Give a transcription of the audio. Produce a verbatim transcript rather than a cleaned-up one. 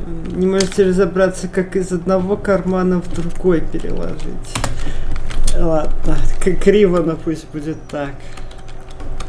Не можете разобраться, как из одного кармана в другой переложить. Ладно, как криво, но пусть будет так.